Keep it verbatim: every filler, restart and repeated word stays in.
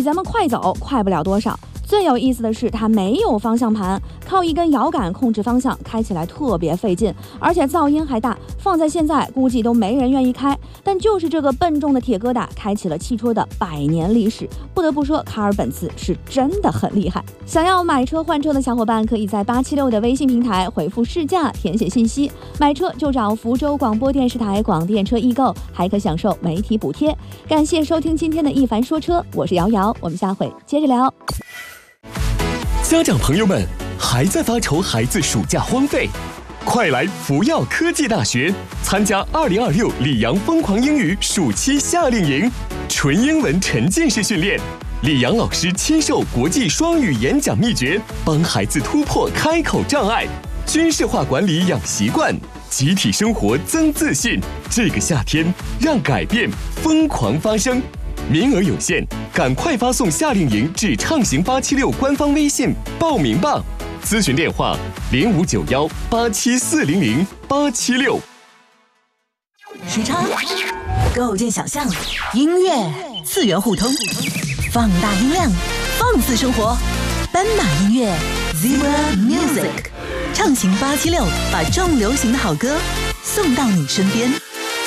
咱们快走快不了多少。最有意思的是，它没有方向盘，靠一根摇杆控制方向，开起来特别费劲，而且噪音还大。放在现在，估计都没人愿意开。但就是这个笨重的铁疙瘩，开启了汽车的百年历史。不得不说，卡尔本茨是真的很厉害。想要买车换车的小伙伴，可以在八七六的微信平台回复试驾，填写信息。买车就找福州广播电视台广电车易购，还可享受媒体补贴。感谢收听今天的一凡说车，我是瑶瑶，我们下回接着聊。 家长朋友们，还在发愁孩子暑假荒废？快来福耀科技大学参加二零二六里昂疯狂英语暑期夏令营，纯英文沉浸式训练，李阳老师亲授国际双语演讲秘诀，帮孩子突破开口障碍，军事化管理养习惯，集体生活增自信。这个夏天，让改变疯狂发生。名额有限，赶快发送夏令营至畅行八七六官方微信报名吧。咨询电话零五九幺八七四零零八七六。 时差，构建想象，音乐次元互通，放大音量，放肆生活。斑马音乐 Zebra Music， 畅行八七六，把重流行的好歌送到你身边。